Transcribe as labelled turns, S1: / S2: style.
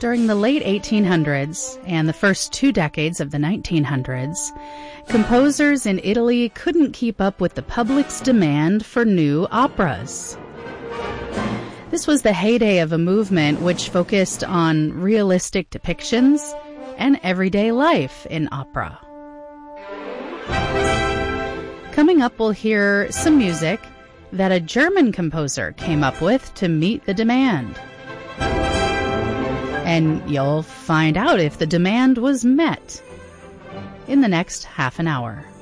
S1: During the late 1800s and the first 2 decades of the 1900s, composers in Italy couldn't keep up with the public's demand for new operas. This was the heyday of a movement which focused on realistic depictions and everyday life in opera. Coming up, we'll hear some music that a German composer came up with to meet the demand. And you'll find out if the demand was met in the next half an hour.